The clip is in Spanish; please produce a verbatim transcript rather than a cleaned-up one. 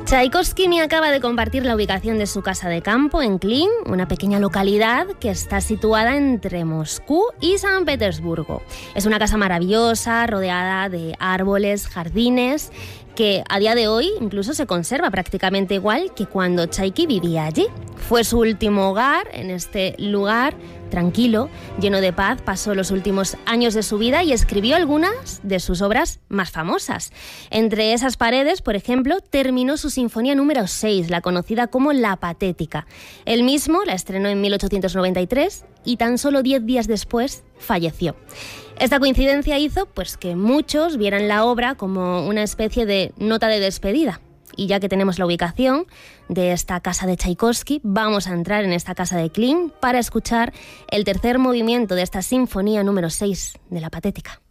Tchaikovsky me acaba de compartir la ubicación de su casa de campo en Klin, una pequeña localidad que está situada entre Moscú y San Petersburgo. Es una casa maravillosa, rodeada de árboles, jardines, que a día de hoy incluso se conserva prácticamente igual que cuando Tchaiki vivía allí. Fue su último hogar. En este lugar tranquilo, lleno de paz, pasó los últimos años de su vida y escribió algunas de sus obras más famosas. Entre esas paredes, por ejemplo, terminó su sinfonía número seis, la conocida como La Patética. Él mismo la estrenó en mil ochocientos noventa y tres y tan solo diez días después falleció. Esta coincidencia hizo pues, que muchos vieran la obra como una especie de nota de despedida. Y ya que tenemos la ubicación de esta casa de Tchaikovsky, vamos a entrar en esta casa de Klin para escuchar el tercer movimiento de esta sinfonía número seis de La Patética.